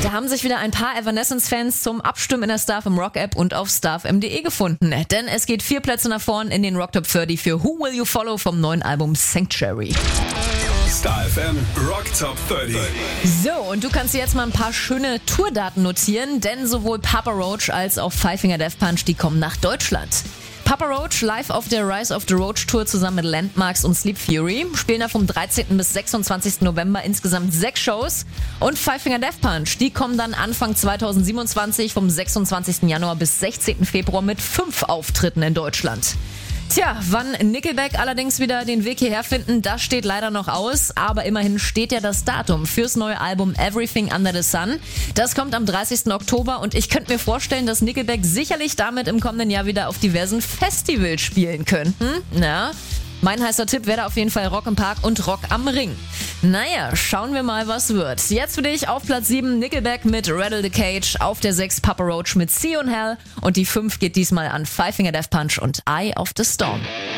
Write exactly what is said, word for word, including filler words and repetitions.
Da haben sich wieder ein paar Evanescence-Fans zum Abstimmen in der Star F M Rock App und auf starfm punkt de gefunden. Denn es geht vier Plätze nach vorn in den Rock Top dreißig für Who Will You Follow vom neuen Album Sanctuary. Star F M Rock Top dreißig. So, und du kannst dir jetzt mal ein paar schöne Tourdaten notieren, denn sowohl Papa Roach als auch Five Finger Death Punch, die kommen nach Deutschland. Papa Roach live auf der Rise of the Roach Tour zusammen mit Landmarks und Sleep Fury. Spielen da vom dreizehnten bis sechsundzwanzigsten November insgesamt sechs Shows. Und Five Finger Death Punch, die kommen dann Anfang zweitausendsiebenundzwanzig vom sechsundzwanzigsten Januar bis sechzehnten Februar mit fünf Auftritten in Deutschland. Tja, wann Nickelback allerdings wieder den Weg hierher finden, das steht leider noch aus. Aber immerhin steht ja das Datum fürs neue Album Everything Under the Sun. Das kommt am dreißigsten Oktober und ich könnte mir vorstellen, dass Nickelback sicherlich damit im kommenden Jahr wieder auf diversen Festivals spielen könnten. Na, mein heißer Tipp wäre da auf jeden Fall Rock im Park und Rock am Ring. Naja, schauen wir mal, was wird. Jetzt für dich auf Platz sieben Nickelback mit Rattle the Cage, auf der sechs Papa Roach mit See you in Hell und die fünf geht diesmal an Five Finger Death Punch und Eye of the Storm.